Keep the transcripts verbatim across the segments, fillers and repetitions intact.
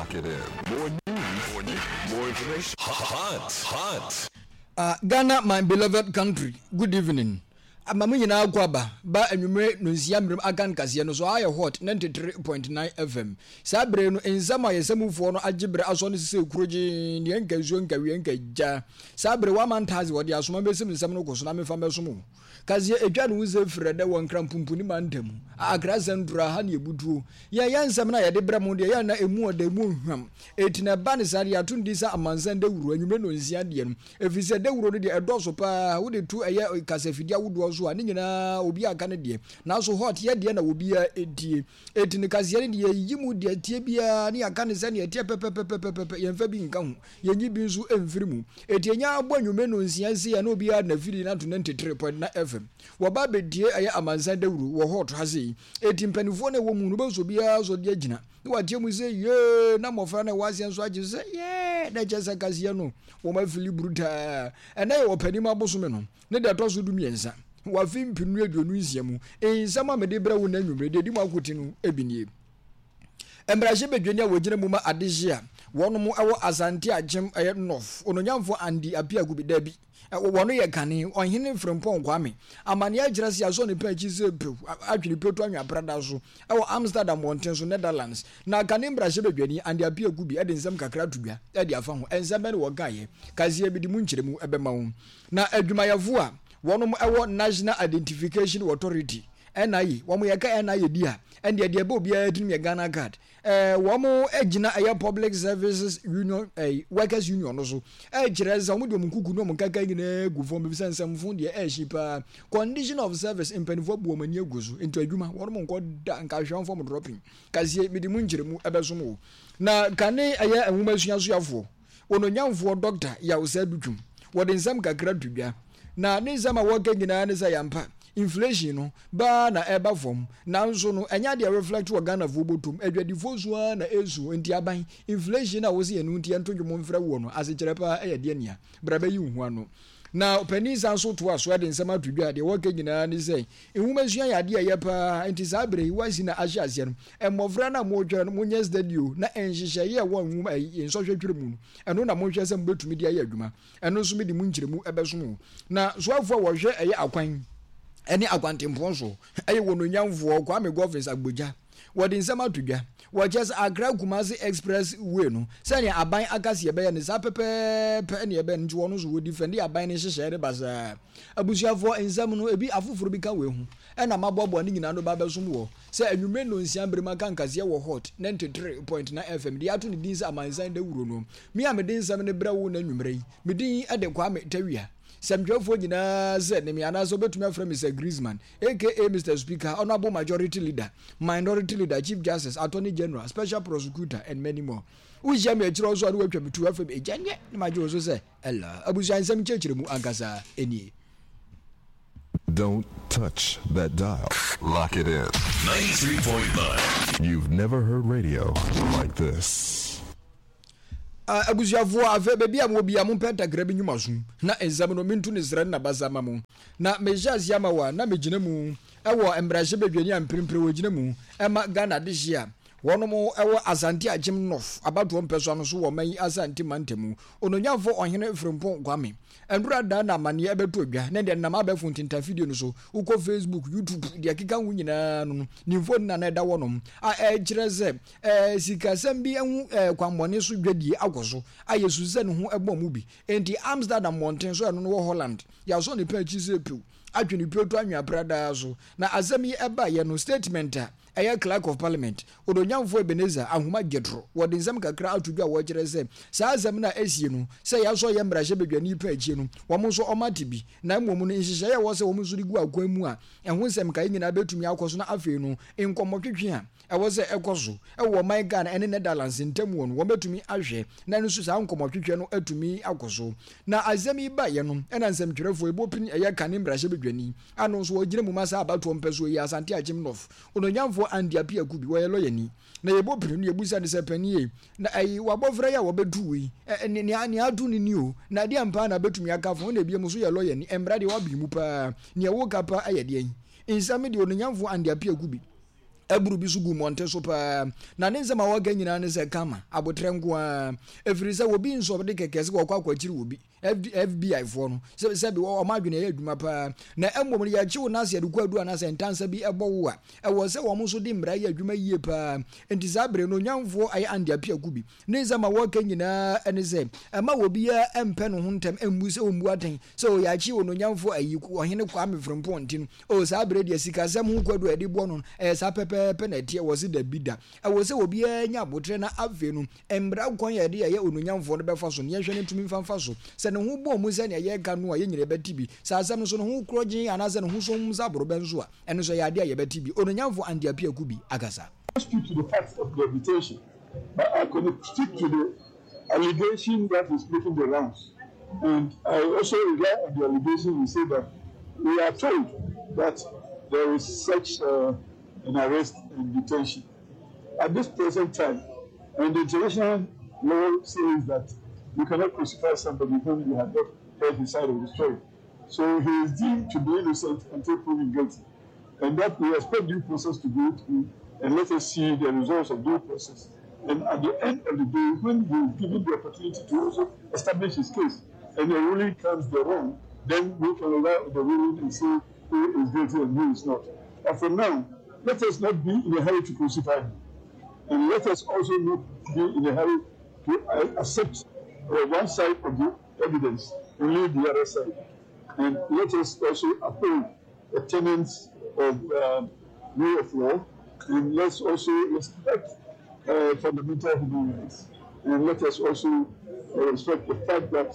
Lock it in. More news, more news, more information. Hot, hot. Uh, Ghana, my beloved country. Good evening. Amamu nyina akwaba ba anwumre no nsia mrem akan kase no so aye hot ninety-three point nine F M. Sabre no enzama yesamufo no agibre aso no sese kuroji ne nkazuo nkawie nkaja. Sabre wa mantazi wode asoma besim nsam no koso na mefa mesomo. Kazie edwa no wuze frede won krampumpu mandam. Agraza ndura ha ne ebuduo. Ya yansam na yede bramo de ya na emu oda mu hwam. Etina ba ne sare atundi sa amansan de wuru anwumre no nsia de no. Efise de wuru no de edoso pa wo de tu eye kasafidia wudo so ani nyina obi aka ne de na so hot ye de na obi a edie etini kazie ne ye yimu de tie bia ne aka ne se ne tie pepepepepe ye mfa bi nka ho ye nyi bi nso emfirimu etie nya abonwume no nsiansi ya na obi a na firi na ninety-three point nine F M wo ba bedie aye amansan dawuru wo hot hase eti mpanifo ne wo mu no be so bia so de agina ne watie mu se ye na mofra na wase so agi se ye na jesa kazie no wo ma fili bruta ena ye wo pani ma boso me no ne de to so du miensa wa fim pinu aduonu nsiamu ensama me de bra wo na nwumre de di mu akoti no ebinie embraje bedwani a wogina mu ma adehia wono mu awo asante agem aye nof ononyamfo andi apia gubi bi wono ye kane onhene frempon kwame amane agira sia so ne pa chize pe adwene petu anwa prada so awo Amsterdam wonten so Netherlands na kane embraje bedwani andi apia gubi ede nsam kakra tudua ede afa ho ensam ne wo gaye kazie bi di mu nkyeremu ebema wo na adwumayafo a wonom ewo National Identification Authority N I A womo yeka N I A dia ende de be obi adum ye Ghana card eh womo agina aye Public Services Union eh Workers Union no so eh gireza womo de omkuku no omkaka nyina gufo be sensam fun de eh shipa condition of service impanifo bu omani aguzu into adwuma wonom nko da nka hwe form dropping kazie medi mu ngiremu ebesomo na kane aye enwuma suaso yafo ononyamfo doctor ya usadudwum wode nsam kakra dubia na ne zama woke nyina ne za yampa inflation no ba na eba form na nso no enya de reflect wo Ghana vo botum adwadifo so na ezu enti aban inflation na wo se yenu enti ento dwom mfra wo no asechere pa eye de nia brabe yi hu ano na penisa nso to aso de nsema tudwa de woke nyina ne sei ehuma sua ya de ye pa enti sabre yi wasi na ahya ase no emofra na mo dwa no mo nyes dadio na enhihye ye wo nwuma yi nso hwetwere mu eno na mo hwe se mbetumi de aye adwuma eno nso me de mu nkyeremu ebeso na soafo wo hwe eye akwan eni akwantempo so eye wononyamfo kwa me governors agboja wodi nsema tudwa wo just Accra Kumasi Express way no se ne aban akase ye be ye ne sa pepe pe ne ye be nje wono so wo defend aban ne hyehye re basa abusuafo ensam no ebi afoforo bi ka we hu e na mabobo ne nyina no ba besom wo se anwume no nsiambre maka nkase wo hot ninety-three point nine F M de ato ne dinsa amansan da wuro no mi a me dinsam ne bra wo na nwumre yi me din e de kwa me tawia Semjofo nyina ze ne mi anaso betumi afra Mister Griezmann aka Mister Speaker, Honorable Majority Leader, Minority Leader, Chief Justice, Attorney General, Special Prosecutor and many more. Ujia me chiro so adu wetwa bitu afra be janye ne majo so se ella abusu ansem chechire mu ankasa eni. Don't touch that dial. Lock it in. ninety-three point nine. You've never heard radio like this. Abusuafo afa bebi am obi am penta grabi nyumasu na enzam no mintu ne zran na bazama mu na mejazia ma wa na mejina mu ewo embraje bedwani amprempre wo gina mu ema Ghana dihia wonom ewo Asante Agem North abato mpeso no so wo man Asante Mantemu ononyamfo ohene Frempon Kwame endura da na mane ebeto odwa na de nam abefu ntinta video no so uko Facebook YouTube de akeka hu nyina no ni phone na na da wonom a ejireze eh sikasam bi ehu kwambone so dwadie agoso ayesu ze ne ho ebo mu bi enti Amsterdam mountain so no wo Holland ya so ne pa chi se pu adwene pioto anwa brada so na azami eba ye no statement a aya clerk of parliament odonyamfo Ebenezer ahuma gedro wode nsam kakra atudwa wo gireze sa azam na esie no se ya so ye mraje bedwani pa achie no wo mo so omatibi na mmom no nhihye ye wo se wo mo so digu akwan mu a eho nsam kai nyina betumi akoso na afei no enkomotwetwe a ewo se ekoso ewo my Ghana ene Netherlands ntamu no wo betumi ahwe na nso sa enkomotwetwe no atumi akoso na azami ba ye no ena nsam twerefo ebopin aya kane mraje bedwani ano so wo gire mu masa abato mpeso yi Asante Agem North ononyamfo andi apia kubi wo yelo yani na yebo pinu yebusa de sepanie na ayi wabofra ya wobedu yi ni ni adu ni ni o na dia mpa na betumi akafo na bia muso yelo yani embrade wabi mu pa ni ewo kapa ayede yin insami de ononyamfo andi apia kubi eburu bi so gu monte so pa na ne nzema wa ga nyina ne se kama abotre nko a efiri se obi nso obde kekese ko kwa kwachiri obi F B I fo no se se bi o madwene ya adwuma pa na emmom ya chiwo na se aduku adu na se ntansa bi ebo wo a e wo se wo mo so di mra ya adwuma yie pa enti zabre no nyamfo ay ande apia kubi ne nzema wa ga nyina ene se ema obi ya empe no ho ntem emmu se ombu aten so ya chiwo no nyamfo ayi ohene kwa mefrempo ntin o zabre de sika sem ho kwadu ade bo no e sa pepe pe na tie wo se da bida e wo se obi ya nya abotre na ave no embra kwan ya de ya ononyamfo no befa so ne hwe ne tumi mfa so se ne ho bo mu se ne ye ga no a ye nyire betibi sa asem so no ho krogin anaze ne ho so mu zabro benzo a ene so ya de ya betibi ononyamfo ande apia kubi agasa. Speak to the facts of the reputation, but I could stick to the allegation that is making the rounds. And I also rely on the allegation and say that we are told that there is such uh, an arrest and detention. At this present time, and the international law says that you cannot crucify somebody whom you have not heard his side of the story. So he is deemed to be innocent until proven guilty. And that we expect due process to go through, and let us see the results of due process. And at the end of the day, when we're given the opportunity to also establish his case, and the ruling comes the wrong, then we can rely on the ruling and say who is guilty and who is not. But for now, let us not be in a hurry to crucify him. And let us also not be in a hurry to uh, accept uh, one side of the evidence and leave the other side. And let us also uphold the tenets of uh, rule of law, and let's also respect uh, fundamental human rights. And let us also uh, respect the fact that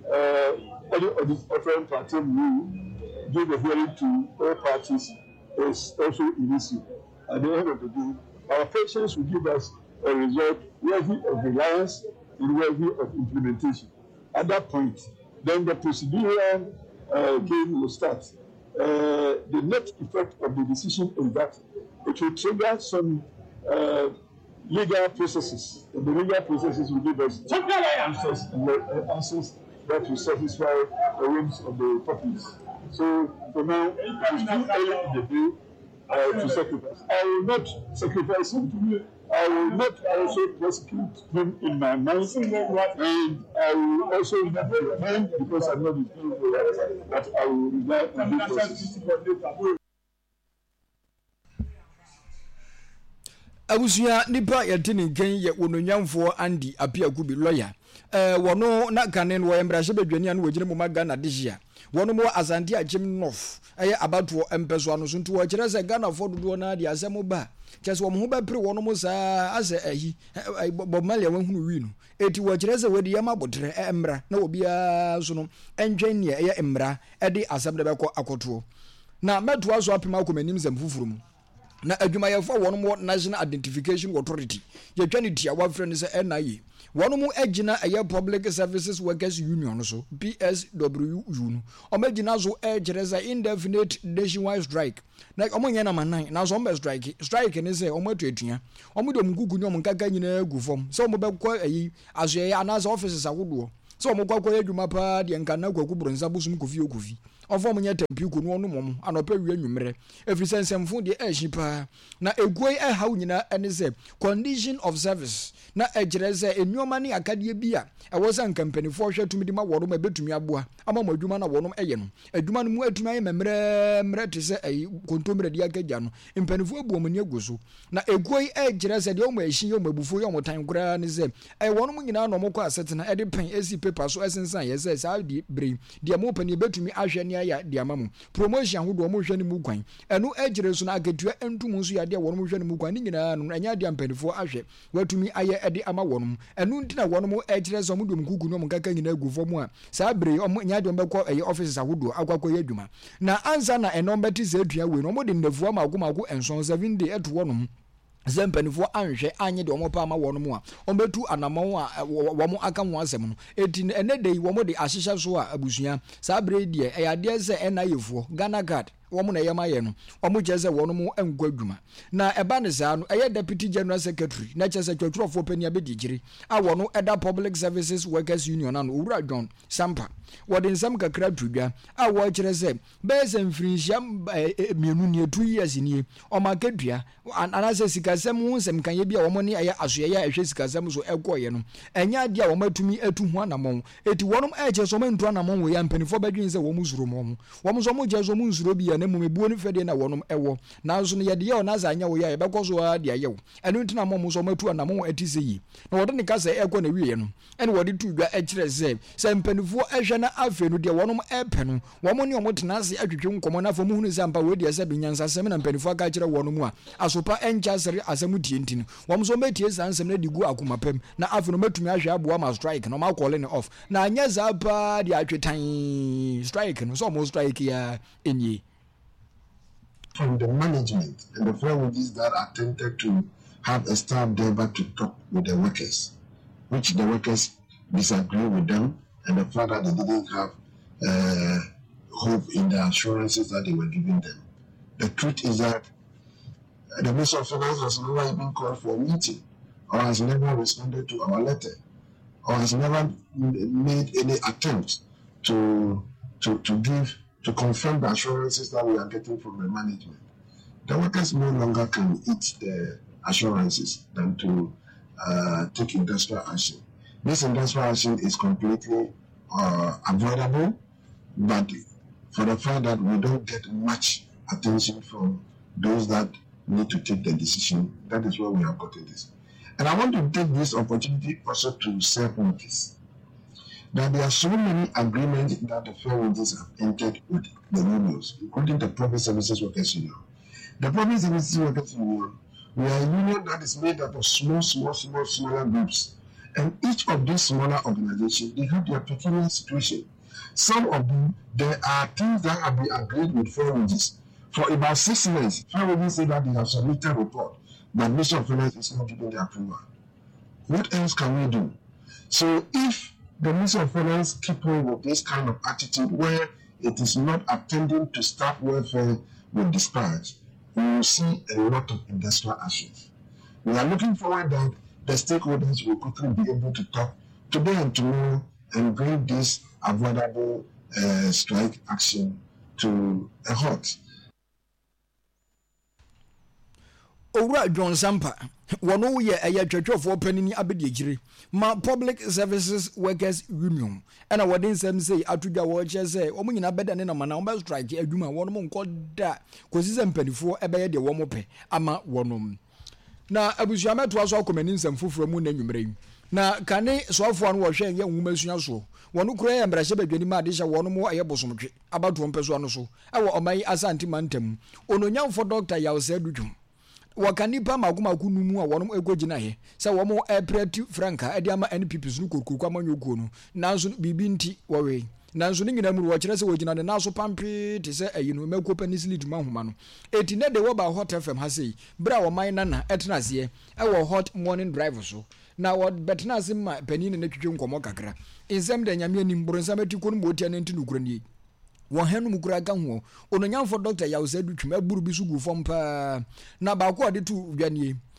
uh, any of the offering party will give a hearing to all parties is also an issue. At the end of the day, our patients will give us a result worthy of reliance and worthy of implementation. At that point, then the procedural uh, game will start. Uh, the net effect of the decision is that it will trigger some uh, legal processes. And the legal processes will give us answers, and uh, answers that will satisfy the whims of the populace. So for now, it is too early in the day uh, to sacrifice. I will not sacrifice him. I will not also prosecute him in my mind, and I will also not pretend because I'm not the king that I will rely on due process. Abusuya nipa yetini nken ye wononyamfo Andy Apia Kubi lawyer eh wono na kanen wo embrahye bedwani an wogire mo Ghana dihia wono mo Asante Agim North eye abatuo empeso anu so ntu wo kire se Ghana fo dodo na de asemo ba kese wo mo ba pire wono mo sa ase ahi bobmale wanhunu wi no eti wo kire se wodi yama botre emra na obi a so no enwen ne eye emra e de asem de beko akoto na meto aso apema akomanim zam fufuru mu na adwumayefo wono mo National Identification Authority ye twani dia wa frɛ ne se N I A wono mo agina eye Public Services Workers Union so P S W U no o magina so e gereza indefinite nationwide strike na o monye na manan na so o strike strike ne se o mato atua o mo de mgugu nyom nkaka nyina agu fom se o mo bekọ ayi aso ye anasa offices agodo so o mo kwakọ adwuma pa de nka na kwaku bronza busum kofi okofi ofo munye tempi ku no no mom anopa wi anwumre efri sensemfo de ehyi pa na eguoi e hawo nyina ene se condition of service na egereze enyoma ne akade bia e wo san company fo hwe tumi di ma wodo ma betumi aboa ama mo adwuma na wonom eye no adwuma no mu atumi aye memre mre te se ayi kontomre di agagya no mpanifo abuo mani agoso na eguoi e gereze de o ma ehyi yo mabufu yo motan kura ne se e wonom nyina no mokọ asetena e de pen esi paper so esensan ye se sa di bre de mo pani betumi ahwe ne ya de amamu promotion hodo mo hwe ne mu kwan eno agire so na agatua entum nso ya de wonom hwe ne mu kwan nyina no anya de ampanifo ahwe watumi aye ede ama wonom enu ntina wonom agire so mo dum kuku no mo kaka nyina agufo mu a sa bre omo nya de mbekọ eye offices agodo akwakọ ye adwuma na ansa na eno mbeti ze adua we no mo de ndafu amagomago enson seven day eto wonom zempanifo anhwe anye de omopa ama wonom a ombetu anamon a womo aka mo asem no eti ene dey womo de ahyehye so a abusua sa bre die e yade ze enayefo Ghana Guard wo mo na yema ye no wo mo je se wo no mo enko adwuma na eba ne saa no eye deputy general secretary na che se twotwofo pani abedi giri a wo no eda public services workers union na no Owura John Sampa wo de nsam kakra tudwa a wo kire se be se mfirinhia mienu ne two years ni o makedua anase sikasem hu nsem kan ye bia wo mo ne eye asoye ya ehwe sikasem so ekoye no enya dia wo matumi atu hu anamon eti wonom eche so mantu anamon wo ya mpanifo badwin se wo mu zuro mo wo mo so mo je so mu zuro bia na mu mebuo ne fede na wonom ewo na so ne ye de ye na za anya wo ya ye bekọ so a de ye enu ntina mo so matu anamon atise yi na wo de ne kasa ekọ na wiye no ene wo de tudwa ekire se se mpanifo ehwe na afenu de wonom epe no wo mo ne wo tena ase atwetwe nkomo na fo mu hunu sampa we de se binyansa sem na mpanifo aka kire wonom a asopa encha sere asemu tie ntini wo mo so metie sansem na digu akomapem na afenu matumi ahwe abo ma strike no ma call off na anya zapa di atwetan strike no so mo strike ya enyi from the management and the authorities that attempted to have a staff there but to talk with the workers, which the workers disagree with them, and the fact that they didn't have uh, hope in the assurances that they were giving them. The truth is that the Minister of Finance has never even called for a meeting, or has never responded to our letter, or has never made any attempt to to to give to confirm the assurances that we are getting from the management. The workers no longer can eat the assurances than to uh, take industrial action. This industrial action is completely uh, avoidable, but for the fact that we don't get much attention from those that need to take the decision, that is why we have gotten this. And I want to take this opportunity also to serve notice that there are so many agreements that the fair wages have entered with the unions, including the Public Services Workers Union. The Public Services Workers Union, we are a union that is made up of small, small, small, smaller groups. And each of these smaller organizations, they have their peculiar situation. Some of them, there are things that have been agreed with fair wages. For about six months, fair wages say that they have submitted a report, but Ministry of Finance is not giving the approval. What else can we do? So if the Ministry of Finance keep on with this kind of attitude where it is not attending to staff welfare with dispatch, we will see a lot of industrial actions. We are looking forward that the stakeholders will quickly be able to talk today and tomorrow and bring this avoidable uh, strike action to a halt. Owura John Sampa wono ye eye twetwofo panini abedi gire ma Public Services Workers Union ana wodin sam sei atudwa wo che sei omo nyina beda ne na mana wo strike adwuma wono mo nkoda kosise mpanifo ebeye de wo mo pe ama wonom na abusuama to aso akomani nsam foforo mu na nwumre na kane soafo an wo hwe ye nwuma sua so wono kura ya mbrahye badwani ma de hye wono mo aye bosomtwe abato mpeso ano so ewo oman Asante Mantam ononyamfo Doctor Yawse Dudwum wakanipa maguma kunumu a wonom egogina he se womo epreti franka edi ama N P P sunu kokuku amanyokuo no nanso bibi nti wawe nanso ni nyina mu wo kire se wogina ne naso pampe te se ayi no makopa ni sili duma homa no eti ne de wo ba Hot F M ha sei bra wo man nana etena se e wo Hot Morning Drive so na wo betena se ma panini na twetwe nkomo kakra ensem de nyame ni mboro nsam ati kono mo tia ne nti nukura ni wo hanu mukura ga ho ononyamfo Doctor Yawse Dutwum aburu bi su gu fom pa na ba ko ade tu dwanie